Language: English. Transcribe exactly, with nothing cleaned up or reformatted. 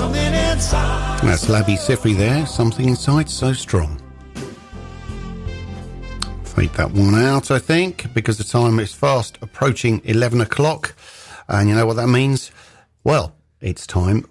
That's Labi Siffre there, Something Inside So Strong. Fade that one out, I think, because the time is fast approaching eleven o'clock. And you know what that means? Well, it's time